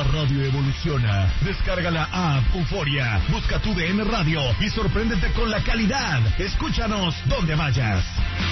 La radio evoluciona. Descarga la app Euforia. Busca tu DN Radio y sorpréndete con la calidad. Escúchanos donde vayas.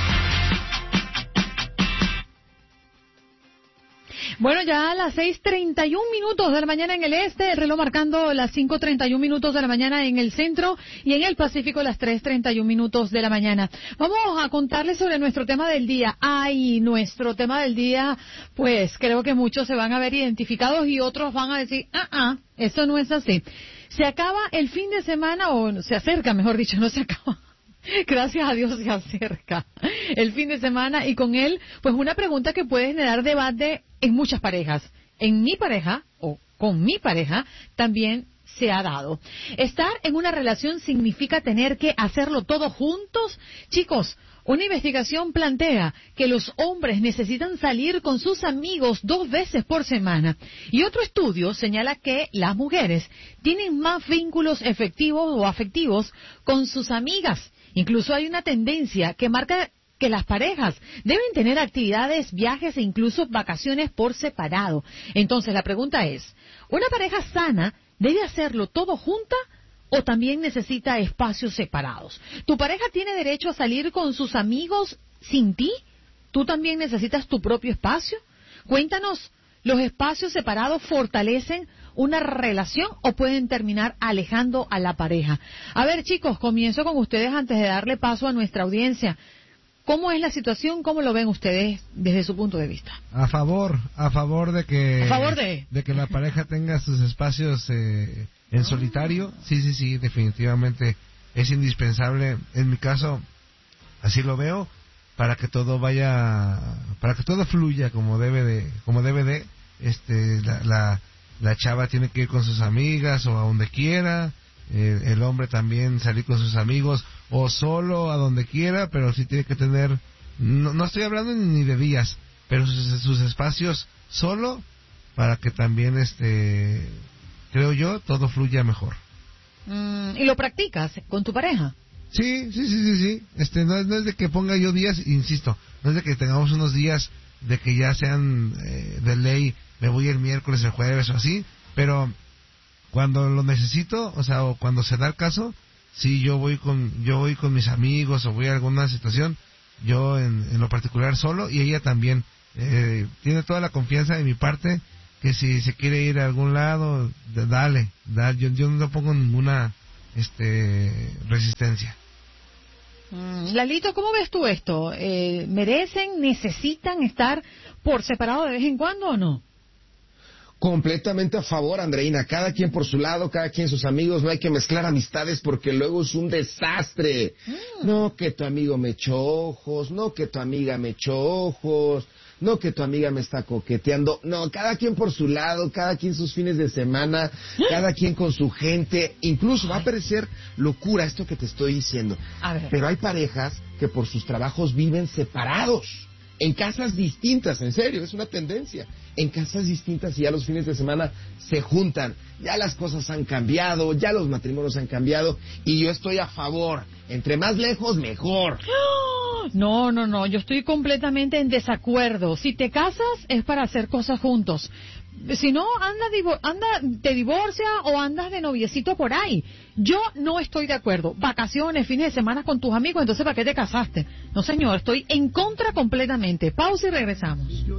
Bueno, ya a las 6:31 de la mañana en el este, el reloj marcando las 5:31 de la mañana en el centro y en el Pacífico las 3:31 de la mañana. Vamos a contarles sobre nuestro tema del día. Nuestro tema del día, pues creo que muchos se van a ver identificados y otros van a decir, eso no es así. Se acaba el fin de semana, o se acerca, mejor dicho, no se acaba. Gracias a Dios se acerca el fin de semana y con él, pues una pregunta que puede generar debate en muchas parejas. En mi pareja o con mi pareja también se ha dado. ¿Estar en una relación significa tener que hacerlo todo juntos? Chicos, una investigación plantea que los hombres necesitan salir con sus amigos 2 veces por semana. Y otro estudio señala que las mujeres tienen más vínculos efectivos o afectivos con sus amigas. Incluso hay una tendencia que marca que las parejas deben tener actividades, viajes e incluso vacaciones por separado. Entonces la pregunta es, ¿una pareja sana debe hacerlo todo junta o también necesita espacios separados? ¿Tu pareja tiene derecho a salir con sus amigos sin ti? ¿Tú también necesitas tu propio espacio? Cuéntanos, ¿los espacios separados fortalecen una relación o pueden terminar alejando a la pareja? A ver, chicos, comienzo con ustedes antes de darle paso a nuestra audiencia. ¿Cómo es la situación? ¿Cómo lo ven ustedes desde su punto de vista? A favor de que... ¿A favor de? De que la pareja tenga sus espacios en solitario. Sí, definitivamente es indispensable. En mi caso, así lo veo, para que todo fluya como debe de. La chava tiene que ir con sus amigas o a donde quiera. El hombre también salir con sus amigos o solo a donde quiera, pero sí tiene que tener, no estoy hablando ni de días, pero sus espacios solo para que también, creo yo, todo fluya mejor. ¿Y lo practicas con tu pareja? Sí. No es de que ponga yo días, insisto, no es de que tengamos unos días de que ya sean de ley, me voy el miércoles, el jueves o así, pero cuando lo necesito, o cuando se da el caso, sí, yo voy con mis amigos o voy a alguna situación, yo en lo particular solo, y ella también tiene toda la confianza de mi parte que si se quiere ir a algún lado, dale, yo no pongo ninguna resistencia. Lalito, ¿cómo ves tú esto? ¿Necesitan estar por separado de vez en cuando o no? Completamente a favor, Andreina. Cada quien por su lado, cada quien sus amigos. No hay que mezclar amistades porque luego es un desastre. No que tu amigo me echó ojos, no que tu amiga me echó ojos, no que tu amiga me está coqueteando. No, cada quien por su lado, cada quien sus fines de semana, cada quien con su gente. Incluso va a parecer locura esto que te estoy diciendo. Pero hay parejas que por sus trabajos viven separados. En casas distintas, en serio, es una tendencia. En casas distintas y ya los fines de semana se juntan. Ya las cosas han cambiado, ya los matrimonios han cambiado y yo estoy a favor. Entre más lejos, mejor. No, yo estoy completamente en desacuerdo. Si te casas es para hacer cosas juntos. Si no, te divorcia o andas de noviecito por ahí. Yo no estoy de acuerdo. Vacaciones, fines de semana con tus amigos, entonces ¿para qué te casaste? No, señor, estoy en contra completamente. Pausa y regresamos.